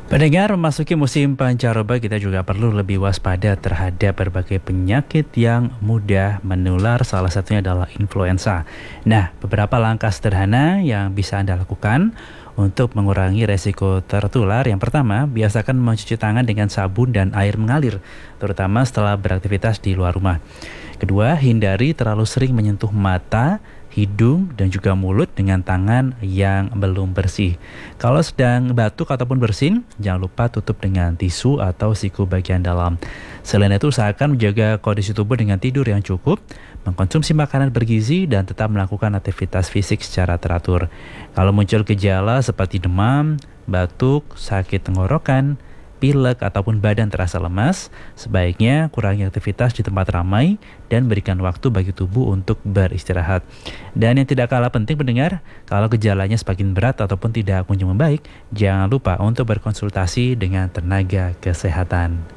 Pendengar, memasuki musim pancaroba kita juga perlu lebih waspada terhadap berbagai penyakit yang mudah menular, salah satunya adalah influenza. Nah, beberapa langkah sederhana yang bisa Anda lakukan untuk mengurangi resiko tertular. Yang pertama, biasakan mencuci tangan dengan sabun dan air mengalir, terutama setelah beraktivitas di luar rumah. Kedua, hindari terlalu sering menyentuh mata, hidung, dan juga mulut dengan tangan yang belum bersih. Kalau sedang batuk ataupun bersin, jangan lupa tutup dengan tisu atau siku bagian dalam. Selain itu, usahakan menjaga kondisi tubuh dengan tidur yang cukup, mengkonsumsi makanan bergizi, dan tetap melakukan aktivitas fisik secara teratur. Kalau muncul gejala seperti demam, batuk, sakit tenggorokan, pilek ataupun badan terasa lemas, sebaiknya kurangi aktivitas di tempat ramai dan berikan waktu bagi tubuh untuk beristirahat. Dan yang tidak kalah penting pendengar, kalau gejalanya semakin berat ataupun tidak kunjung membaik, jangan lupa untuk berkonsultasi dengan tenaga kesehatan.